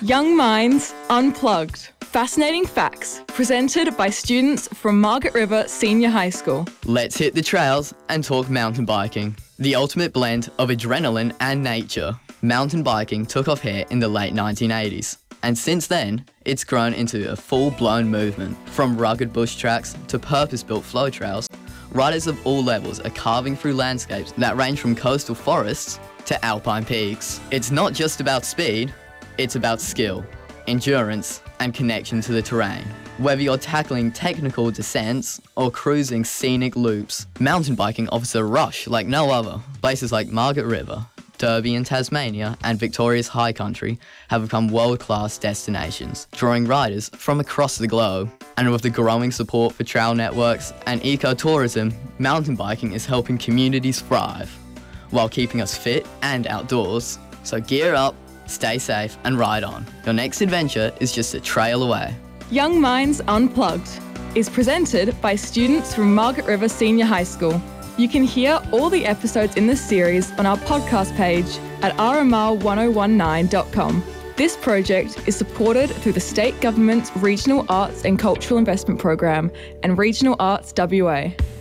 Young Minds Unplugged. Fascinating facts presented by students from Margaret River Senior High School. Let's hit the trails and talk mountain biking. The ultimate blend of adrenaline and nature. Mountain biking took off here in the late 1980s. And since then, it's grown into a full-blown movement. From rugged bush tracks to purpose-built flow trails, riders of all levels are carving through landscapes that range from coastal forests to alpine peaks. It's not just about speed, it's about skill, endurance, and connection to the terrain. Whether you're tackling technical descents or cruising scenic loops, mountain biking offers a rush like no other. Places like Margaret River, Derby in Tasmania, and Victoria's High Country have become world-class destinations, drawing riders from across the globe. And with the growing support for trail networks and ecotourism, mountain biking is helping communities thrive, while keeping us fit and outdoors. So gear up, stay safe, and ride on. Your next adventure is just a trail away. Young Minds Unplugged is presented by students from Margaret River Senior High School. You can hear all the episodes in this series on our podcast page at rmr1019.com. This project is supported through the State Government's Regional Arts and Cultural Investment Program and Regional Arts WA.